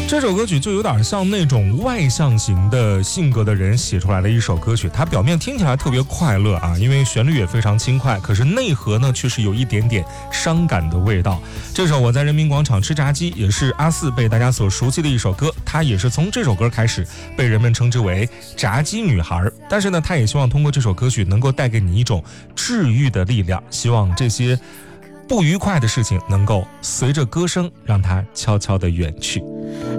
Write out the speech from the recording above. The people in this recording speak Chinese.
这首歌曲就有点像那种外向型的性格的人写出来的一首歌曲，它表面听起来特别快乐啊，因为旋律也非常轻快，可是内核呢却是有一点点伤感的味道。这首我在人民广场吃炸鸡也是阿四被大家所熟悉的一首歌，它也是从这首歌开始被人们称之为炸鸡女孩，但是呢他也希望通过这首歌曲能够带给你一种治愈的力量，希望这些不愉快的事情能够随着歌声让它悄悄地远去。